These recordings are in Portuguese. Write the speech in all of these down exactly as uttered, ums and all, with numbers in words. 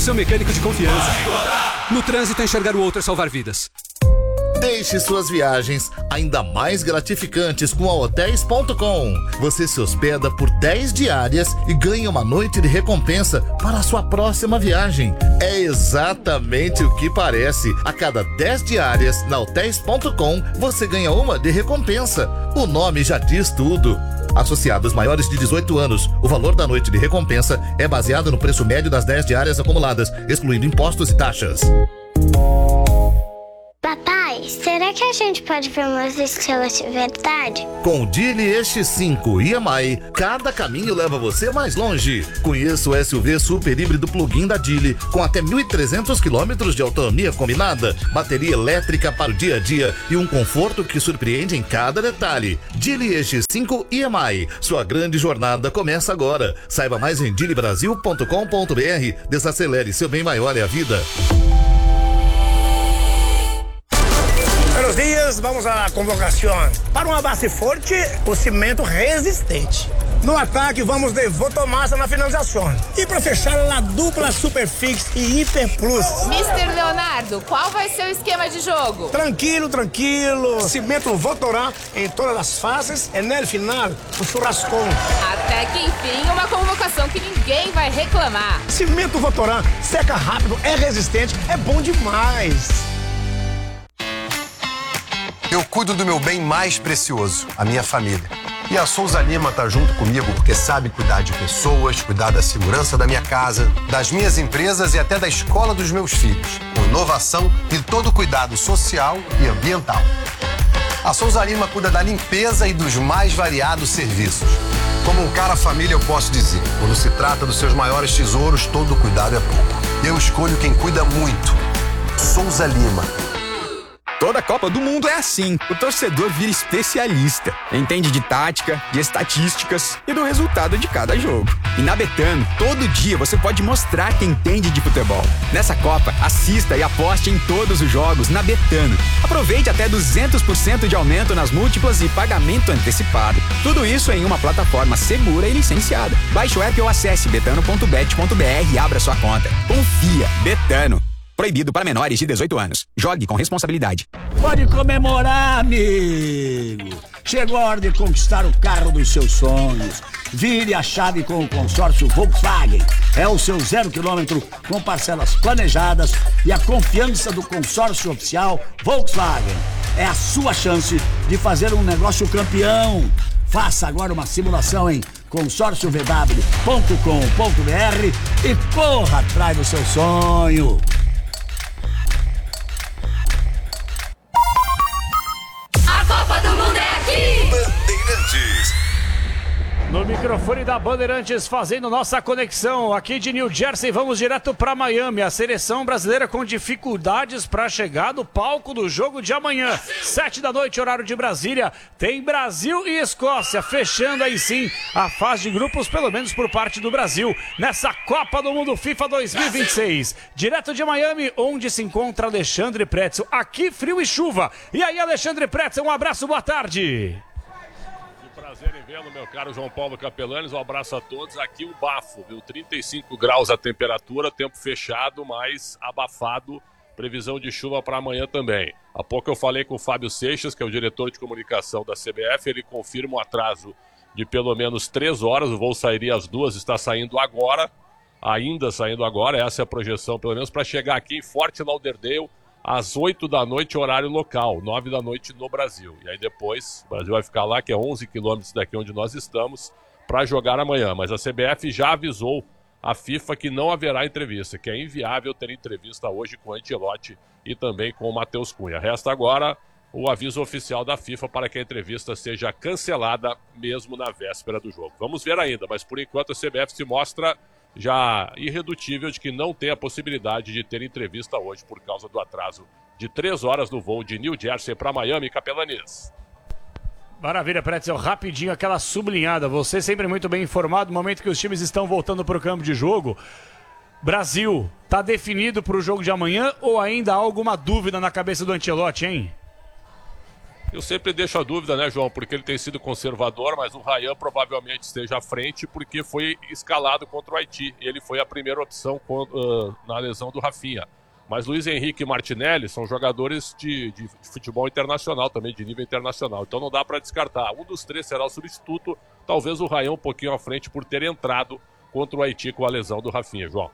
seu mecânico de confiança. No trânsito, enxergar o outro é salvar vidas. Deixe suas viagens ainda mais gratificantes com a hotéis ponto com. Você se hospeda por dez diárias e ganha uma noite de recompensa para a sua próxima viagem. É exatamente o que parece. A cada dez diárias na hotéis ponto com, você ganha uma de recompensa. O nome já diz tudo. Associados maiores de dezoito anos, o valor da noite de recompensa é baseado no preço médio das dez diárias acumuladas, excluindo impostos e taxas. Papai, será que a gente pode ver umas estrelas de verdade? Com o Geely E X cinco e M I, cada caminho leva você mais longe. Conheça o S U V super híbrido plug-in da Geely, com até mil e trezentos quilômetros de autonomia combinada, bateria elétrica para o dia a dia e um conforto que surpreende em cada detalhe. Geely E X cinco e M I, sua grande jornada começa agora. Saiba mais em geely brasil ponto com ponto b r. Desacelere, seu bem maior é a vida. Buenos dias, vamos à convocação. Para uma base forte, o cimento resistente. No ataque, vamos de Votomassa na finalização. E para fechar, a dupla Superfix e Hiper Plus. mister Leonardo, qual vai ser o esquema de jogo? Tranquilo, tranquilo. Cimento Votorá em todas as fases e no final, o churrascão. Até que enfim, uma convocação que ninguém vai reclamar. Cimento Votorá seca rápido, é resistente, é bom demais. Eu cuido do meu bem mais precioso, a minha família. E a Souza Lima tá junto comigo porque sabe cuidar de pessoas, cuidar da segurança da minha casa, das minhas empresas e até da escola dos meus filhos, com inovação e todo cuidado social e ambiental. A Souza Lima cuida da limpeza e dos mais variados serviços. Como um cara família, eu posso dizer, quando se trata dos seus maiores tesouros, todo cuidado é pouco. Eu escolho quem cuida muito. Souza Lima. Toda Copa do Mundo é assim. O torcedor vira especialista. Entende de tática, de estatísticas e do resultado de cada jogo. E na Betano, todo dia você pode mostrar que entende de futebol. Nessa Copa, assista e aposte em todos os jogos na Betano. Aproveite até duzentos por cento de aumento nas múltiplas e pagamento antecipado. Tudo isso em uma plataforma segura e licenciada. Baixe o app ou acesse betano ponto bet ponto b r e abra sua conta. Confia. Betano. Proibido para menores de dezoito anos. Jogue com responsabilidade. Pode comemorar, amigo. Chegou a hora de conquistar o carro dos seus sonhos. Vire a chave com o consórcio Volkswagen. É o seu zero quilômetro com parcelas planejadas e a confiança do consórcio oficial Volkswagen. É a sua chance de fazer um negócio campeão. Faça agora uma simulação em consórcio v w ponto com ponto b r e corra atrás do seu sonho. A Copa do Mundo é aqui! Bandeirantes. No microfone da Bandeirantes, fazendo nossa conexão aqui de New Jersey, vamos direto para Miami. A seleção brasileira com dificuldades para chegar no palco do jogo de amanhã. Sete da noite, horário de Brasília. Tem Brasil e Escócia, fechando aí sim a fase de grupos, pelo menos por parte do Brasil, nessa Copa do Mundo FIFA dois mil e vinte e seis. Direto de Miami, onde se encontra Alexandre Pretzel. Aqui, frio e chuva. E aí, Alexandre Pretzel, um abraço, boa tarde. Prazer em vê-lo, meu caro João Paulo Capelanes, um abraço a todos. Aqui o bafo, viu? trinta e cinco graus a temperatura, tempo fechado, mas abafado, previsão de chuva para amanhã também. Há pouco eu falei com o Fábio Seixas, que é o diretor de comunicação da C B F, ele confirma um atraso de pelo menos três horas, o voo sairia às duas, está saindo agora, ainda saindo agora, essa é a projeção pelo menos, para chegar aqui em Fort Lauderdale, às oito da noite, horário local, nove da noite no Brasil. E aí depois, o Brasil vai ficar lá, que é onze quilômetros daqui onde nós estamos, para jogar amanhã. Mas a C B F já avisou a FIFA que não haverá entrevista, que é inviável ter entrevista hoje com o Ancelotti e também com o Matheus Cunha. Resta agora o aviso oficial da FIFA para que a entrevista seja cancelada mesmo na véspera do jogo. Vamos ver ainda, mas por enquanto a C B F se mostra já irredutível de que não tem a possibilidade de ter entrevista hoje por causa do atraso de três horas no voo de New Jersey para Miami, Capelanes. Maravilha, Pretzel, rapidinho aquela sublinhada, você sempre muito bem informado, no momento que os times estão voltando para o campo de jogo. Brasil, tá definido para o jogo de amanhã ou ainda há alguma dúvida na cabeça do Ancelotti, hein? Eu sempre deixo a dúvida, né, João, porque ele tem sido conservador, mas o Ryan provavelmente esteja à frente porque foi escalado contra o Haiti. Ele foi a primeira opção uh, na lesão do Rafinha. Mas Luiz Henrique e Martinelli são jogadores de, de futebol internacional também, de nível internacional. Então não dá para descartar. Um dos três será o substituto, talvez o Ryan um pouquinho à frente por ter entrado contra o Haiti com a lesão do Rafinha, João.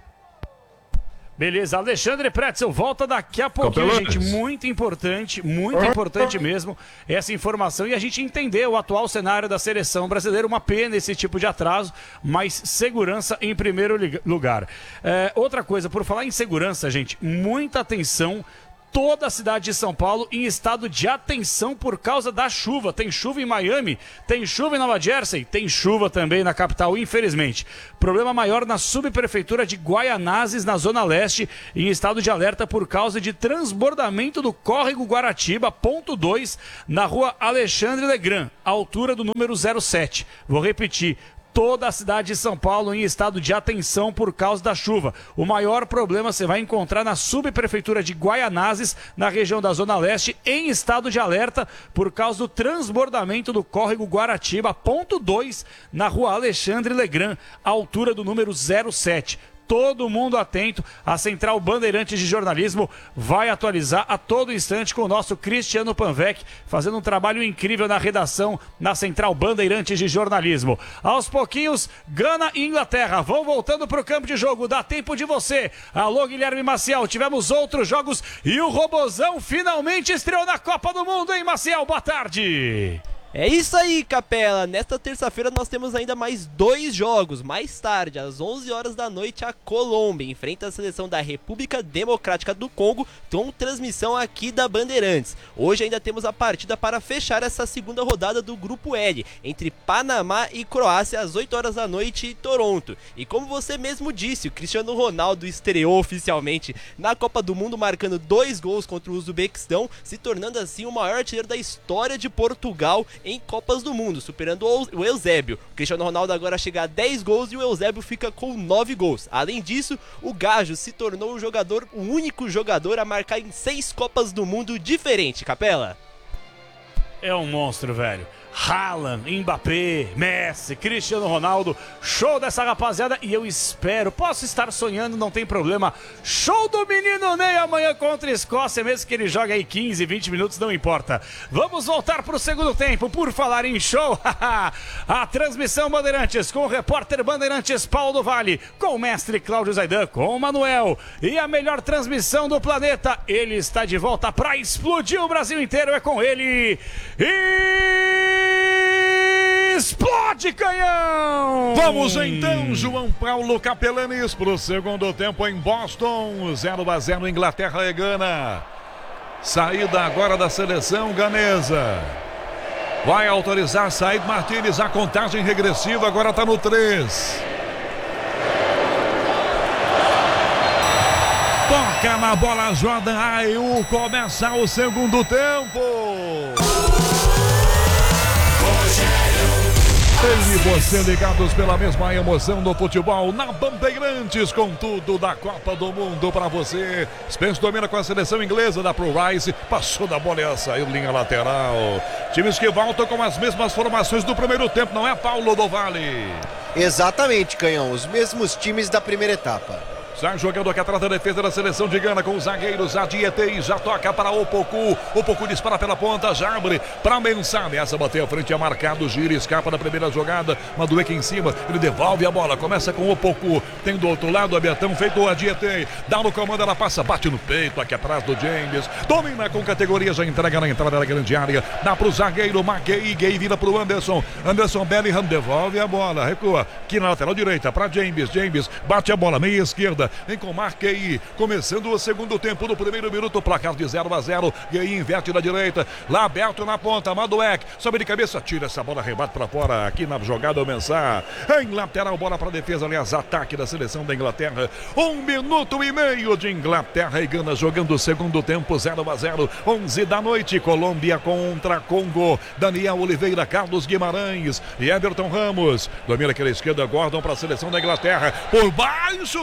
Beleza, Alexandre Pretzel volta daqui a pouquinho, gente, muito importante, muito importante mesmo essa informação e a gente entender o atual cenário da seleção brasileira, uma pena esse tipo de atraso, mas segurança em primeiro lugar. É, outra coisa, por falar em segurança, gente, muita atenção. Toda a cidade de São Paulo em estado de atenção por causa da chuva. Tem chuva em Miami, tem chuva em Nova Jersey, tem chuva também na capital, infelizmente. Problema maior na subprefeitura de Guaianazes, na Zona Leste, em estado de alerta por causa de transbordamento do córrego Guaratiba, ponto dois, na rua Alexandre Legrand, altura do número zero sete. Vou repetir. Toda a cidade de São Paulo em estado de atenção por causa da chuva. O maior problema você vai encontrar na subprefeitura de Guaianazes, na região da Zona Leste, em estado de alerta por causa do transbordamento do córrego Guaratiba, ponto dois, na rua Alexandre Legrand, altura do número zero sete. Todo mundo atento, a Central Bandeirantes de Jornalismo vai atualizar a todo instante com o nosso Cristiano Panvec, fazendo um trabalho incrível na redação na Central Bandeirantes de Jornalismo. Aos pouquinhos, Gana e Inglaterra vão voltando para o campo de jogo, dá tempo de você. Alô, Guilherme Maciel, tivemos outros jogos e o Robozão finalmente estreou na Copa do Mundo, hein, Maciel? Boa tarde! É isso aí, Capela. Nesta terça-feira nós temos ainda mais dois jogos. Mais tarde, às onze horas da noite, a Colômbia enfrenta a seleção da República Democrática do Congo, com transmissão aqui da Bandeirantes. Hoje ainda temos a partida para fechar essa segunda rodada do Grupo L, entre Panamá e Croácia, às oito horas da noite em Toronto. E como você mesmo disse, o Cristiano Ronaldo estreou oficialmente na Copa do Mundo, marcando dois gols contra o Uzbequistão, se tornando assim o maior artilheiro da história de Portugal em Copas do Mundo, superando o Eusébio. O Cristiano Ronaldo agora chega a dez gols e o Eusébio fica com nove gols. Além disso, o Gajo se tornou o jogador, o único jogador a marcar em seis Copas do Mundo diferente, Capela. É um monstro, velho. Haaland, Mbappé, Messi, Cristiano Ronaldo, show dessa rapaziada e eu espero, posso estar sonhando, não tem problema, show do menino Ney amanhã contra a Escócia, mesmo que ele jogue aí quinze, vinte minutos, não importa. Vamos voltar para o segundo tempo, por falar em show, a transmissão Bandeirantes com o repórter Bandeirantes Paulo Vale, com o mestre Cláudio Zaidan, com o Manuel e a melhor transmissão do planeta, ele está de volta para explodir o Brasil inteiro, é com ele e... Explode, canhão! Vamos então, João Paulo Capelanes, para o segundo tempo em Boston, zero a zero Inglaterra e Gana. Saída agora da seleção ganesa. Vai autorizar Said Martínez, a contagem regressiva agora está no três. Toca na bola Jordan Ayew, começa o segundo tempo. Eu e você ligados pela mesma emoção do futebol na Bandeirantes, com tudo da Copa do Mundo para você. Spence domina com a seleção inglesa da Pro Rice, passou da bola e saiu linha lateral. Times que voltam com as mesmas formações do primeiro tempo, não é, Paulo do Vale? Exatamente, Canhão, os mesmos times da primeira etapa. Sai jogando aqui atrás da defesa da seleção de Gana com os zagueiros. Adietei já toca para Opoku. Opoku dispara pela ponta, já abre para Mensah. Essa bateu a frente, é marcado, gira, escapa da primeira jogada. Madueque em cima, ele devolve a bola. Começa com Opoku. Tem do outro lado a Betão, feito o Adietei. Dá no comando, ela passa, bate no peito aqui atrás do James. Domina com categoria, já entrega na entrada da grande área. Dá para o zagueiro, Maguei. Gay vira para o Anderson. Anderson Bellingham devolve a bola. Recua aqui na lateral direita para James. James bate a bola, meia esquerda. Vem com Marquei, começando o segundo tempo do primeiro minuto, placar de zero a zero. E aí inverte na direita, lá aberto na ponta, Madueck, sobe de cabeça, tira essa bola, rebate para fora, aqui na jogada o Mensah. Em lateral, bola para defesa, aliás, ataque da seleção da Inglaterra. Um minuto e meio de Inglaterra e Gana jogando o segundo tempo, zero a zero. onze da noite, Colômbia contra Congo. Daniel Oliveira, Carlos Guimarães e Everton Ramos. Domina aquela esquerda, Gordon para a seleção da Inglaterra. Por baixo, tomou o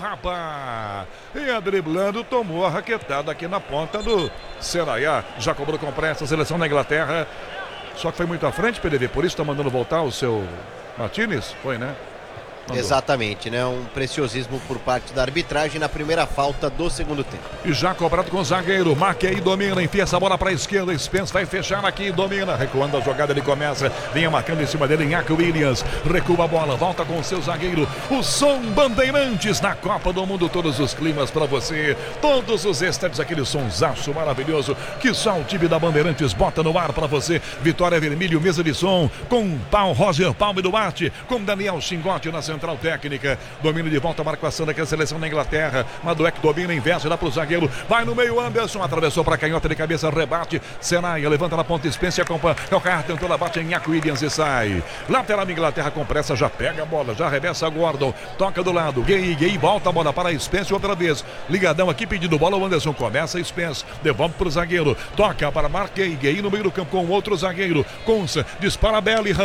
rapaz. E a driblando, tomou a raquetada aqui na ponta do Seraiá. Já cobrou com pressa a seleção da Inglaterra. Só que foi muito à frente, P D V. Por isso está mandando voltar o seu Martínez? Foi, né? Mandou. Exatamente, né? Um preciosismo por parte da arbitragem na primeira falta do segundo tempo. E já cobrado com o zagueiro, marca aí, domina, enfia essa bola para a esquerda, Spence vai fechar aqui, domina, recuando a jogada, ele começa, vinha marcando em cima dele, Inhaque Williams, recua a bola, volta com o seu zagueiro, o som Bandeirantes na Copa do Mundo, todos os climas para você, todos os estádios, aquele sonsaço maravilhoso, que só o time da Bandeirantes bota no ar para você, Vitória Vermelho, mesa de som, com Pau, Roger Palme Duarte, com Daniel Xingote na central técnica, domínio de volta, marcação daquela seleção da Inglaterra, Madueck domina, inverte, dá pro zagueiro, vai no meio, Anderson, atravessou para canhota de cabeça, rebate, Senaia, levanta na ponta, Spence, acompanha, Calcaia tentou, ela bate em Inhaque Williams e sai, lateral Inglaterra com pressa, já pega a bola, já arremessa Gordon, toca do lado, Gay, Gay, volta a bola para Spence outra vez, ligadão aqui, pedindo bola, o Anderson começa, Spence, devolve pro zagueiro, toca para Mark Gay, Gay no meio do campo com outro zagueiro, Consa, dispara Belly,